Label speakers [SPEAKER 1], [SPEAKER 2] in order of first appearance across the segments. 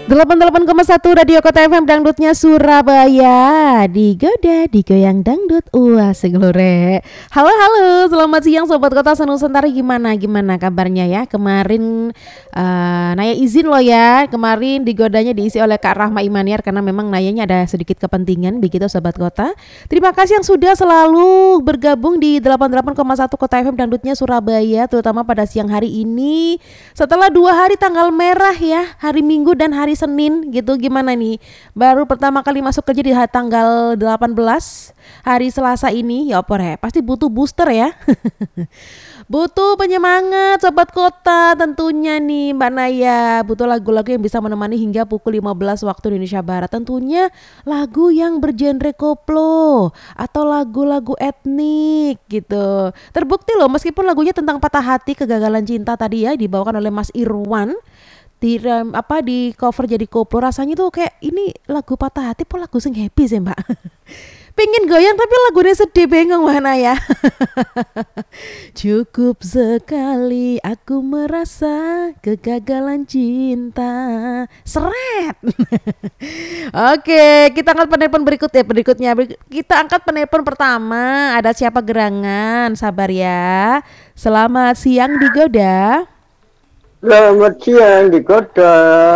[SPEAKER 1] 88,1 Radio Kota FM Dangdutnya Surabaya. Digoda, digoyang dangdut. Asik lore. Halo halo, selamat siang Sobat Kota Nusantara. Gimana kabarnya ya? Kemarin Naya izin loh ya. Kemarin digodanya diisi oleh Kak Rahma Imaniar karena memang Nayanya ada sedikit kepentingan begitu Sobat Kota. Terima kasih yang sudah selalu bergabung di 88,1 Kota FM Dangdutnya Surabaya, terutama pada siang hari ini. Setelah 2 hari tanggal merah ya, hari Minggu dan hari Senin gitu, gimana nih? Baru pertama kali masuk kerja di tanggal 18 hari Selasa ini, ya opor ya, pasti butuh booster ya. Butuh penyemangat Sobat Kota tentunya nih Mbak Naya. Butuh lagu-lagu yang bisa menemani hingga pukul 15 waktu Indonesia Barat. Tentunya lagu yang bergenre koplo atau lagu-lagu etnik gitu. Terbukti loh meskipun lagunya tentang patah hati, kegagalan cinta tadi ya, dibawakan oleh Mas Irwan. Di cover jadi koplo, rasanya tuh kayak ini lagu patah hati apa lagu sing happy sih Mbak. Pengen goyang tapi lagunya sedih, bingung mana ya. Cukup sekali aku merasa kegagalan cinta. Seret. Oke, kita angkat penelpon berikutnya. Kita angkat penelpon pertama. Ada siapa gerangan? Sabar ya. Selamat siang Digoda.
[SPEAKER 2] Selamat siang di kota.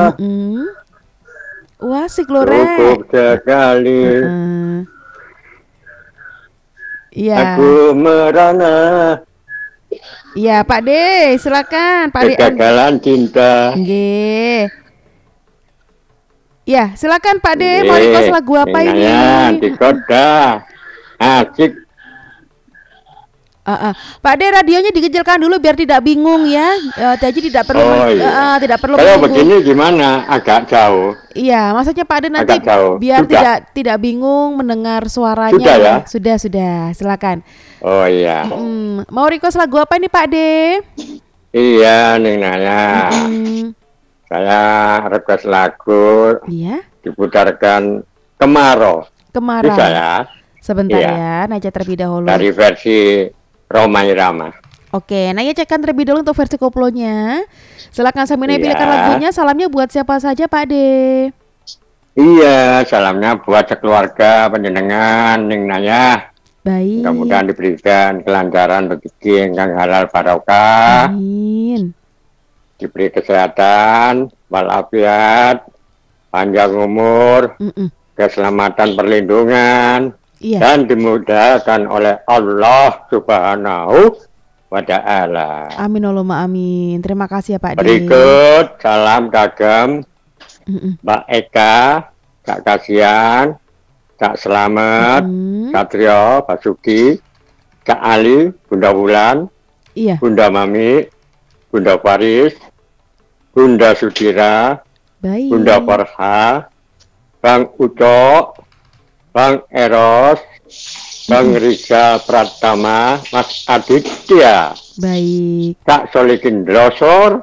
[SPEAKER 1] Wah, asik lore.
[SPEAKER 2] Cukup sekali.
[SPEAKER 1] Iya.
[SPEAKER 2] Aku merana.
[SPEAKER 1] Iya, Pak D, silakan Pak D.
[SPEAKER 2] Kegagalan cinta.
[SPEAKER 1] Nggih. Ya, silakan Pak D, mau request lagu apa ini?
[SPEAKER 2] Di kota. Asik.
[SPEAKER 1] Pak D, radionya dikecilkan dulu biar tidak bingung ya. Jadi tidak perlu tidak perlu
[SPEAKER 2] kalau
[SPEAKER 1] menunggu.
[SPEAKER 2] Begini gimana? Agak jauh.
[SPEAKER 1] Iya, maksudnya Pak D nanti biar tidak bingung mendengar suaranya.
[SPEAKER 2] Sudah ya?
[SPEAKER 1] Sudah, silakan.
[SPEAKER 2] Oh iya.
[SPEAKER 1] Mau request lagu apa nih Pak D?
[SPEAKER 2] Iya, Neng Naya. Saya request lagu.
[SPEAKER 1] Iya.
[SPEAKER 2] Diputarkan Kemarau. Bisa ya?
[SPEAKER 1] Sebentar ya, Naya terlebih dahulu.
[SPEAKER 2] Dari versi Rhoma Irama.
[SPEAKER 1] Oke, Naya cekkan terlebih dahulu untuk versi koplonya. Silakan sambil Naya pilihkan lagunya. Salamnya buat siapa saja Pak De?
[SPEAKER 2] Iya, salamnya buat sekeluarga penjenengan Ning Naya.
[SPEAKER 1] Baik.
[SPEAKER 2] Mudah-mudahan diberikan kelancaran rezeki yang halal barokah.
[SPEAKER 1] Amin.
[SPEAKER 2] Diberi kesehatan, walafiat, panjang umur, keselamatan, perlindungan. Iya. Dan dimudahkan oleh Allah Subhanahu wa Ta'ala.
[SPEAKER 1] Amin Allahumma amin. Terima kasih ya Pak D.
[SPEAKER 2] Berikut salam kagem Mbak Eka, Kak Kasian, Kak Selamat, Kak Trio, Pak Suki, Kak Ali, Bunda Wulan, Bunda Mami, Bunda Faris, Bunda Sudira, Bunda Farha, Bang Ucok, Bang Eros, Bang Riza Pratama, Mas Aditya,
[SPEAKER 1] baik,
[SPEAKER 2] Kak Solikin Drosor,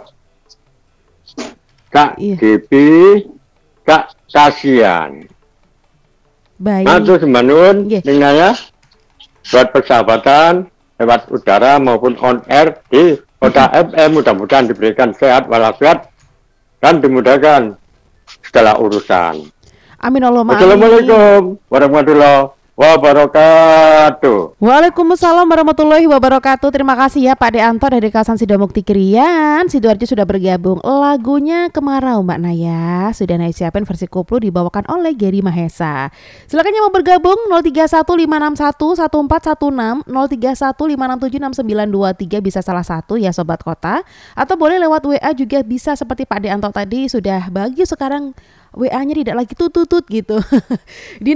[SPEAKER 2] Kak Depi, Kak Kasian.
[SPEAKER 1] Baik.
[SPEAKER 2] Matur sembanun dengan ya buat persahabatan lewat udara maupun on air di Kota FM, mudah-mudahan diberikan sehat walafiat dan dimudahkan segala urusan.
[SPEAKER 1] Amin Allahumma amin.
[SPEAKER 2] Assalamualaikum warahmatullahi wabarakatuh.
[SPEAKER 1] Waalaikumsalam warahmatullahi wabarakatuh. Terima kasih ya Pak Deanto dari kawasan Sidomukti Krian Sidoarjo sudah bergabung. Lagunya Kemarau Mbak Naya sudah Naya siapin versi koplo dibawakan oleh Geri Mahesa. Silakan yang mau bergabung 0315611416 0315676923 bisa salah satu ya Sobat Kota, atau boleh lewat WA juga bisa seperti Pak Deanto tadi sudah bagus sekarang WA-nya tidak lagi tutut gitu. Di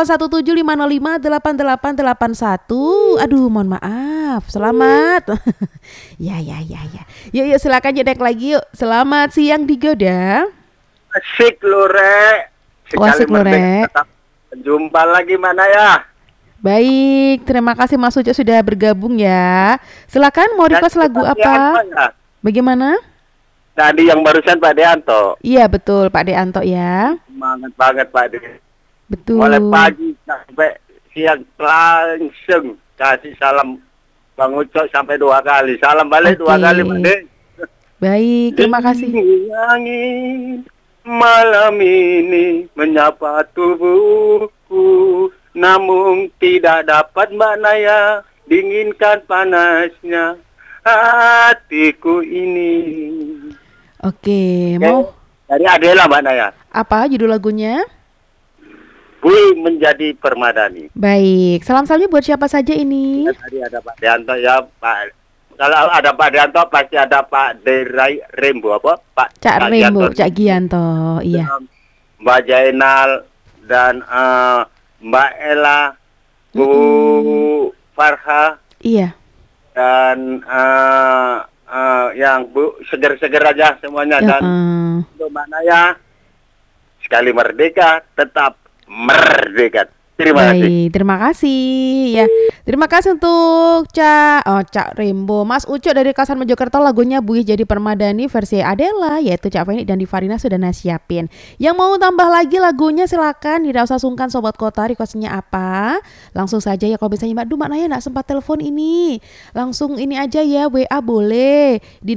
[SPEAKER 1] 081750588881. Aduh, mohon maaf. Selamat. Ya. Yuk silakan jedek lagi yuk. Selamat siang Digoda.
[SPEAKER 2] Asik lore.
[SPEAKER 1] Asik lore.
[SPEAKER 2] Jumpa lagi mana ya?
[SPEAKER 1] Baik, terima kasih Mas Ujo sudah bergabung ya. Silakan mau request lagu apa? Bagaimana?
[SPEAKER 2] Tadi yang barusan Pak Deanto.
[SPEAKER 1] Iya betul Pak Deanto ya.
[SPEAKER 2] Semangat banget Pak De.
[SPEAKER 1] Betul.
[SPEAKER 2] Mulai pagi sampai siang langsung kasih salam Bang Ucok sampai 2 kali. Salam balik 2 kali Pak De.
[SPEAKER 1] Baik, terima kasih.
[SPEAKER 2] Angin Malam ini menyapa tubuhku, namun tidak dapat Mbak Naya dinginkan panasnya hatiku ini.
[SPEAKER 1] Oke, mau
[SPEAKER 2] dari Adela Mbak Naya.
[SPEAKER 1] apa judul lagunya?
[SPEAKER 2] Bui menjadi permadani.
[SPEAKER 1] Baik, salam-salamnya buat siapa saja ini?
[SPEAKER 2] Tadi ada Pak Deanto ya, Pak. Kalau ada Pak Deanto pasti ada Pak Derai Rembo apa? Pak
[SPEAKER 1] Cak Rembo, Cak Gianto, iya.
[SPEAKER 2] Mbak Jainal dan Mbak Ella, Bu Farha,
[SPEAKER 1] Iya.
[SPEAKER 2] dan yang Bu seger-seger aja semuanya, dan untuk Mbak Naya sekali merdeka tetap merdeka. Terima kasih.
[SPEAKER 1] Baik, terima kasih ya. Terima kasih untuk Cak Rembo. Mas Ucok dari Kasan Mojokerto, lagunya Buih Jadi Permadani versi Adela, yaitu Cak Feni dan Divarina sudah nasiapin. Yang mau tambah lagi lagunya silakan, tidak usah sungkan Sobat Kota, requestnya apa? Langsung saja ya, kalau misalnya Mbak Naya nggak sempat telepon ini, langsung ini aja ya, WA boleh di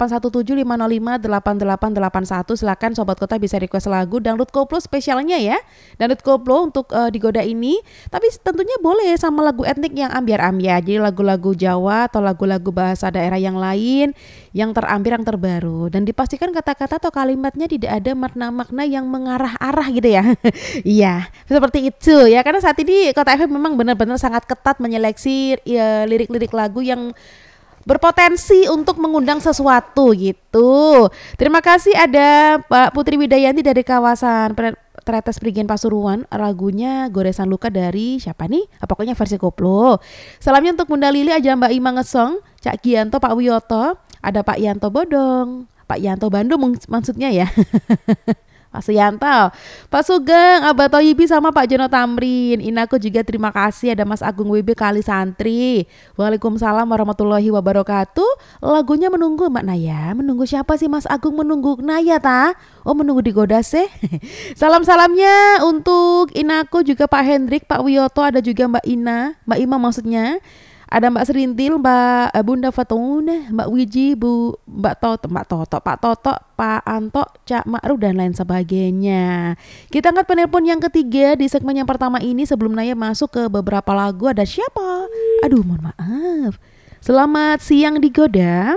[SPEAKER 1] 081750588881. Silakan Sobat Kota bisa request lagu Dangdut Koplo spesialnya ya. Dangdut Koplo untuk digoda ini, tapi tentunya boleh sama lagu etnik yang ambiar-ambiar, jadi lagu-lagu Jawa atau lagu-lagu bahasa daerah yang lain yang terambil, yang terbaru, dan dipastikan kata-kata atau kalimatnya tidak ada makna-makna yang mengarah-arah gitu ya. Iya, seperti itu ya, karena saat ini Kota FM memang benar-benar sangat ketat menyeleksi lirik-lirik lagu yang berpotensi untuk mengundang sesuatu gitu. Terima kasih ada Pak Putri Widayanti dari kawasan Tretes Prigen Pasuruan, lagunya Goresan Luka dari siapa nih? Pokoknya versi koplo. Salamnya untuk Bunda Lili, aja Mbak Ima Ngesong, Cak Gianto, Pak Wiyoto, ada Pak Yanto Bodong, Pak Yanto Bandung maksudnya ya. Pak Suyanto, Pak Sugeng, Abah Toyibi sama Pak Jono Tamrin. Inaku juga terima kasih, ada Mas Agung WB Kali Santri. Waalaikumsalam warahmatullahi wabarakatuh. Lagunya Menunggu Mbak Naya. Menunggu siapa sih Mas Agung? Menunggu Naya ta? Oh, menunggu digoda sih. Salam-salamnya untuk Inaku juga Pak Hendrik, Pak Wiyoto, ada juga Mbak Ina, Mbak Ima maksudnya. Ada Mbak Serintil, Mbak Bunda Fatuna, Mbak Wiji, Mbak Toto, Pak Toto, Pak Anto, Cak Ma'ruf dan lain sebagainya. Kita angkat penelpon yang ketiga di segmen yang pertama ini sebelum Naya masuk ke beberapa lagu. Ada siapa? Aduh, mohon maaf. Selamat siang Digoda.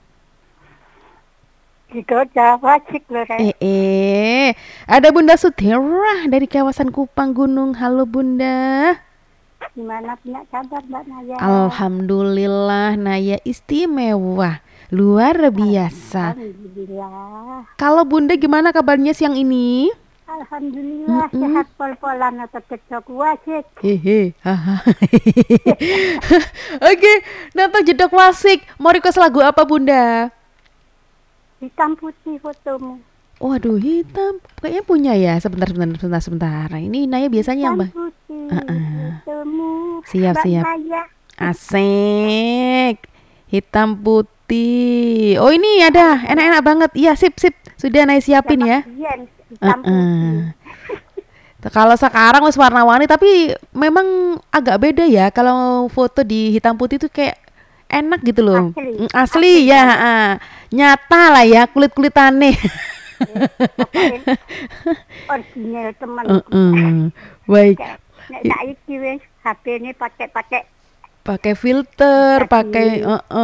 [SPEAKER 3] Digoda, wajib loh.
[SPEAKER 1] Ada Bunda Sutera dari kawasan Kupang Gunung. Halo Bunda.
[SPEAKER 3] Gimana punya kabar Mbak Naya?
[SPEAKER 1] Alhamdulillah Naya istimewa, luar biasa.
[SPEAKER 3] Alhamdulillah.
[SPEAKER 1] Kalau Bunda gimana kabarnya siang ini?
[SPEAKER 3] Alhamdulillah sehat pol-polan atau cocok wasik.
[SPEAKER 1] Oke, nonton jedok wasik. Mau request lagu apa Bunda?
[SPEAKER 3] Hitam putih fotomu.
[SPEAKER 1] Waduh, hitam. Kayaknya punya ya. Sebentar. Ini Naya biasanya yang Siap. Asik. Hitam putih. Oh, ini ada. Enak-enak banget. Iya, sip. Sudah Naya siapin ya. Kalau sekarang wis warna-warni, tapi memang agak beda ya. Kalau foto di hitam putih itu kayak enak gitu loh. Asli ya. Nyata lah ya, kulit-kulitannya.
[SPEAKER 3] Original teman.
[SPEAKER 1] Baik.
[SPEAKER 3] Nek saiki wis HP ini pakai
[SPEAKER 1] filter, pakai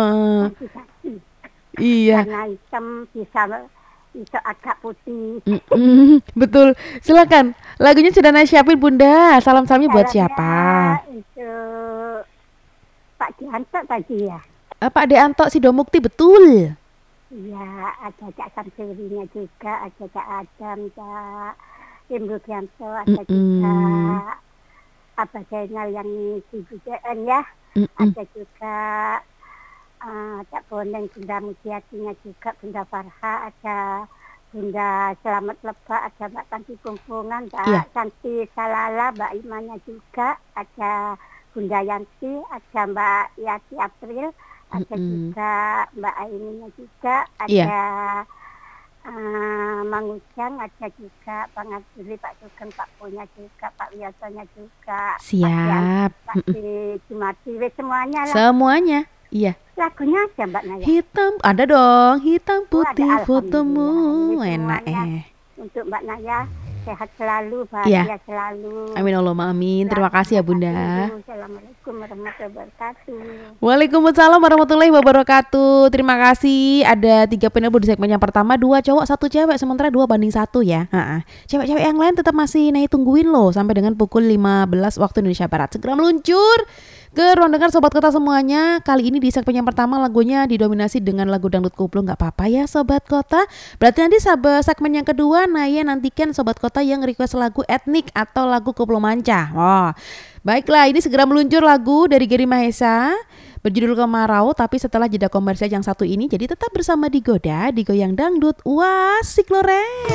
[SPEAKER 1] iya.
[SPEAKER 3] Warna hitam bisa agak putih.
[SPEAKER 1] Betul. Silakan. Lagunya sudah Naya siapin Bunda. Salam-salamnya buat siapa?
[SPEAKER 3] Untuk Pak Deanto tadi ya.
[SPEAKER 1] Pak Deanto Sidomukti, betul.
[SPEAKER 3] Iya, ada Cak Samsurinya juga, ada Cak Adam, Cak Imrudianto, ada juga Abah Zainal yang di BDN ya, ada juga Cak Boneng, Bunda Mujiatinya juga, Bunda Farha, ada Bunda Selamat Lebak, ada Mbak Tanti Pungpungan, Mbak Santi Salala, Mbak Imanya juga, ada Bunda Yanti, ada Mbak Yati April, ada juga Mbak Aininya juga, ada Mang Ujang, ada juga Pak Ngabduli, Pak Sugeng, Pak Punya juga, Pak Wiyotonya juga.
[SPEAKER 1] Siap.
[SPEAKER 3] Pak Jumati, semuanya lah.
[SPEAKER 1] Semuanya, iya.
[SPEAKER 3] Lagunya aja Mbak Naya.
[SPEAKER 1] Hitam, ada dong. Hitam putih fotomu. Enak
[SPEAKER 3] untuk Mbak Naya sehat selalu, bahagia selalu.
[SPEAKER 1] Amin Allahumma amin. Terima kasih ya Bunda.
[SPEAKER 3] Assalamualaikum warahmatullahi wabarakatuh.
[SPEAKER 1] Waalaikumsalam warahmatullahi wabarakatuh. Terima kasih. Ada 3 penelpon di segmen yang pertama, 2 cowok 1 cewek, sementara 2-1 ya. Cewek-cewek yang lain tetap masih naik tungguin loh sampai dengan pukul 15 waktu Indonesia Barat. Segera meluncur ke ruang dengar Sobat Kota semuanya. Kali ini di segmen yang pertama lagunya didominasi dengan lagu dangdut koplo. Gak apa-apa ya Sobat Kota. Berarti nanti segmen yang kedua Naya nantikan Sobat Kota yang request lagu etnik atau lagu koplo manca. Baiklah, ini segera meluncur lagu dari Geri Mahesa berjudul Kemarau, tapi setelah jeda komersial yang satu ini. Jadi tetap bersama Digoda, Digoyang Dangdut. Wah, asik lore.